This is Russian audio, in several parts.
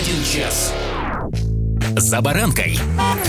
час. За баранкой.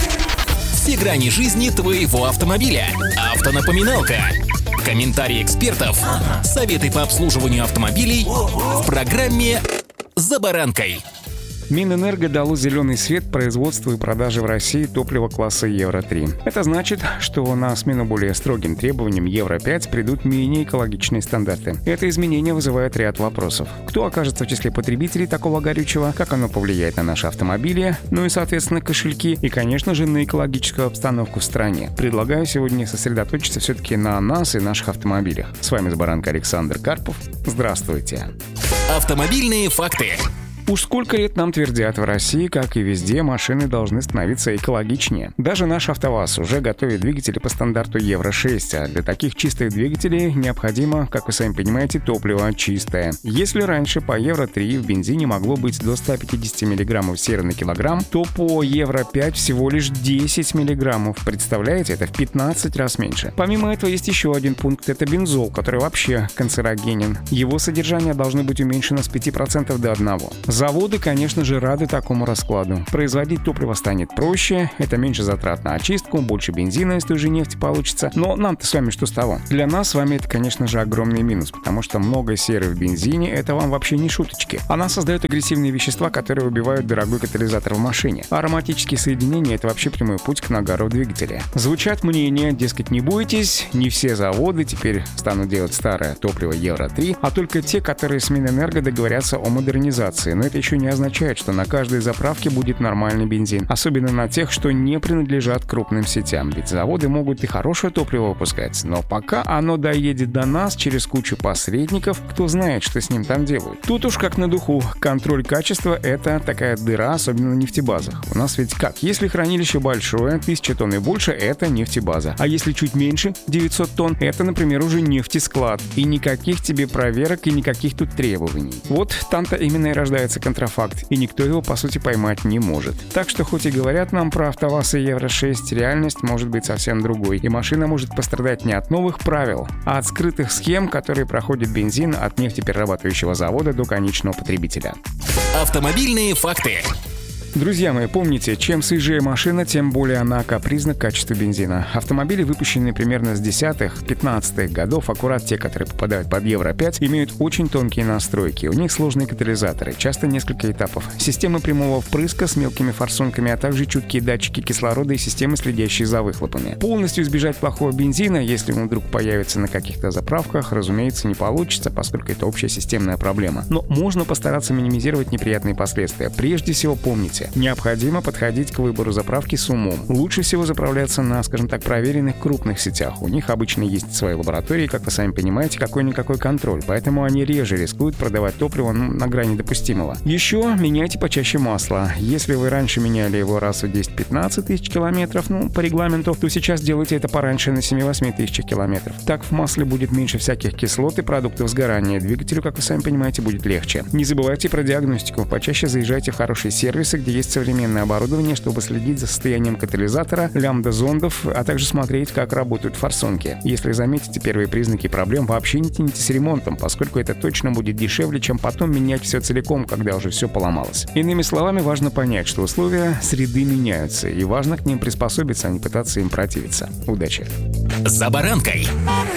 Все грани жизни твоего автомобиля. Автонапоминалка. Комментарии экспертов. Советы по обслуживанию автомобилей в программе «За баранкой». Минэнерго дало зеленый свет производству и продаже в России топлива класса Евро-3. Это значит, что на смену более строгим требованиям Евро-5 придут менее экологичные стандарты. Это изменение вызывает ряд вопросов. Кто окажется в числе потребителей такого горючего, как оно повлияет на наши автомобили, ну и, соответственно, кошельки, и, конечно же, на экологическую обстановку в стране. Предлагаю сегодня сосредоточиться все-таки на нас и наших автомобилях. С вами «За баранкой» Александр Карпов. Здравствуйте. Автомобильные факты. Уж сколько лет нам твердят, в России, как и везде, машины должны становиться экологичнее. Даже наш АвтоВАЗ уже готовит двигатели по стандарту Евро-6, а для таких чистых двигателей необходимо, как вы сами понимаете, топливо чистое. Если раньше по Евро-3 в бензине могло быть до 150 мг серы на килограмм, то по Евро-5 всего лишь 10 мг. Представляете, это в 15 раз меньше. Помимо этого есть еще один пункт, это бензол, который вообще канцерогенен. Его содержание должно быть уменьшено с 5% до 1%. Заводы, конечно же, рады такому раскладу. Производить топливо станет проще, это меньше затрат на очистку, больше бензина из той же нефти получится. Но нам-то с вами что с того? Для нас с вами это, конечно же, огромный минус, потому что много серы в бензине — это вам вообще не шуточки. Она создает агрессивные вещества, которые убивают дорогой катализатор в машине. А ароматические соединения — это вообще прямой путь к нагару двигателя. Звучат мнения, дескать, не бойтесь, не все заводы теперь станут делать старое топливо Евро-3, а только те, которые с Минэнерго договорятся о модернизации. Но это еще не означает, что на каждой заправке будет нормальный бензин. Особенно на тех, что не принадлежат крупным сетям. Ведь заводы могут и хорошее топливо выпускать. Но пока оно доедет до нас через кучу посредников, кто знает, что с ним там делают. Тут уж как на духу. Контроль качества — это такая дыра, особенно на нефтебазах. У нас ведь как? Если хранилище большое, 1000 тонн и больше — это нефтебаза. А если чуть меньше, 900 тонн, это, например, уже нефтесклад. И никаких тебе проверок и никаких тут требований. Вот там-то именно и рождается контрафакт, и никто его, по сути, поймать не может. Так что, хоть и говорят нам про АвтоВАЗ и Евро-6, реальность может быть совсем другой, и машина может пострадать не от новых правил, а от скрытых схем, которые проходит бензин от нефтеперерабатывающего завода до конечного потребителя. Автомобильные факты. Друзья мои, помните, чем свежее машина, тем более она капризна к качеству бензина. Автомобили, выпущенные примерно с 10-15 годов, аккурат те, которые попадают под Евро-5, имеют очень тонкие настройки. У них сложные катализаторы, часто несколько этапов. Системы прямого впрыска с мелкими форсунками, а также чуткие датчики кислорода и системы, следящие за выхлопами. Полностью избежать плохого бензина, если он вдруг появится на каких-то заправках, разумеется, не получится, поскольку это общая системная проблема. Но можно постараться минимизировать неприятные последствия. Прежде всего, помните, необходимо подходить к выбору заправки с умом. Лучше всего заправляться на, скажем так, проверенных крупных сетях. У них обычно есть свои лаборатории, как вы сами понимаете, какой-никакой контроль. Поэтому они реже рискуют продавать топливо на грани допустимого. Еще меняйте почаще масло. Если вы раньше меняли его раз в 10-15 тысяч километров, по регламенту, то сейчас делайте это пораньше на 7-8 тысячах километров. Так в масле будет меньше всяких кислот и продуктов сгорания. Двигателю, как вы сами понимаете, будет легче. Не забывайте про диагностику. Почаще заезжайте в хорошие сервисы, где есть современное оборудование, чтобы следить за состоянием катализатора, лямбда-зондов, а также смотреть, как работают форсунки. Если заметите первые признаки проблем, вообще не тяните с ремонтом, поскольку это точно будет дешевле, чем потом менять все целиком, когда уже все поломалось. Иными словами, важно понять, что условия среды меняются, и важно к ним приспособиться, а не пытаться им противиться. Удачи! За баранкой.